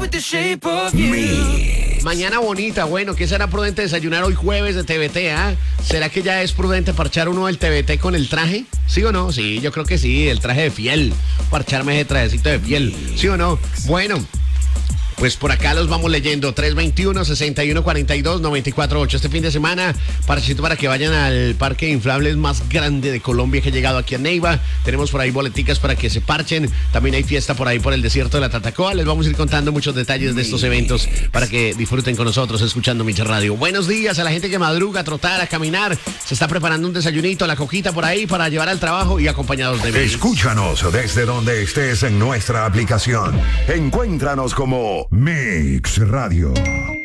Mañana bonita, bueno, ¿qué será prudente desayunar hoy jueves de TBT, ah? ¿Será que ya es prudente parchar uno del TBT con el traje? ¿Sí o no? Sí, yo creo que sí, el traje de fiel. Parcharme ese trajecito de fiel, ¿sí o no? Bueno, pues por acá los vamos leyendo. 321-6142-948. Este fin de semana, parchito para que vayan al parque de inflables más grande de Colombia que ha llegado aquí a Neiva. Tenemos por ahí boleticas para que se parchen. También hay fiesta por ahí por el desierto de la Tatacoa. Les vamos a ir contando muchos detalles de estos eventos para que disfruten con nosotros escuchando Micha Radio. Buenos días a la gente que madruga, a trotar, a caminar. Se está preparando un desayunito, la coquita por ahí para llevar al trabajo y acompañados de Mix. Escúchanos desde donde estés en nuestra aplicación. Encuéntranos como Mix Radio.